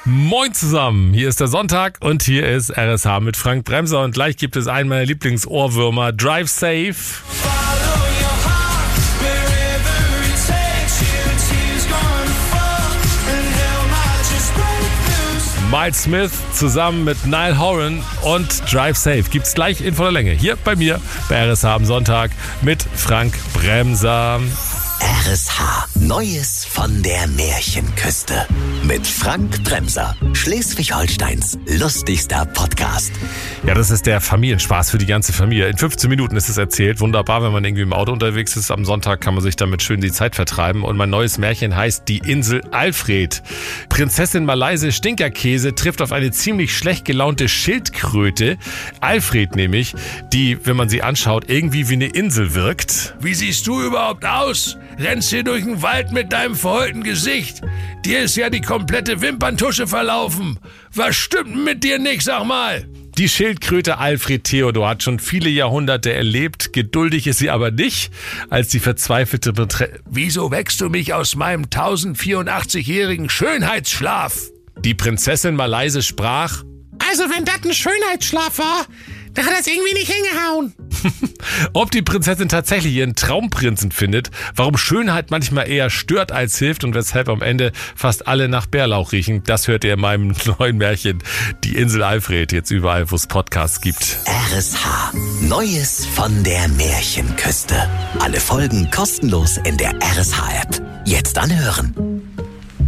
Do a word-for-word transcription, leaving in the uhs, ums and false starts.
Moin zusammen, hier ist der Sonntag und hier ist R S H mit Frank Bremser und gleich gibt es einen meiner Lieblingsohrwürmer, Drive Safe. Miles Smith zusammen mit Niall Horan und Drive Safe gibt's gleich in voller Länge hier bei mir bei R S H am Sonntag mit Frank Bremser. R S H. Neues von der Märchenküste. Mit Frank Bremser. Schleswig-Holsteins lustigster Podcast. Ja, das ist der Familienspaß für die ganze Familie. In fünfzehn Minuten ist es erzählt. Wunderbar, wenn man irgendwie im Auto unterwegs ist. Am Sonntag kann man sich damit schön die Zeit vertreiben. Und mein neues Märchen heißt Die Insel Alfred. Prinzessin Malayse Stinkerkäse trifft auf eine ziemlich schlecht gelaunte Schildkröte. Alfred nämlich, die, wenn man sie anschaut, irgendwie wie eine Insel wirkt. Wie siehst du überhaupt aus? Rennst hier durch den Wald mit deinem verheulten Gesicht? Dir ist ja die komplette Wimperntusche verlaufen. Was stimmt mit dir nicht, sag mal? Die Schildkröte Alfred Theodor hat schon viele Jahrhunderte erlebt. Geduldig ist sie aber nicht, als die verzweifelte Betre... Wieso wächst du mich aus meinem tausendvierundachtzig-jährigen Schönheitsschlaf? Die Prinzessin Malayse sprach: Also wenn das ein Schönheitsschlaf war, dann hat das irgendwie nicht hingehauen. Ob die Prinzessin tatsächlich ihren Traumprinzen findet, warum Schönheit manchmal eher stört als hilft und weshalb am Ende fast alle nach Bärlauch riechen, das hört ihr in meinem neuen Märchen Die Insel Alfred, jetzt überall, wo es Podcasts gibt. R S H. Neues von der Märchenküste. Alle Folgen kostenlos in der R S H-App. Jetzt anhören.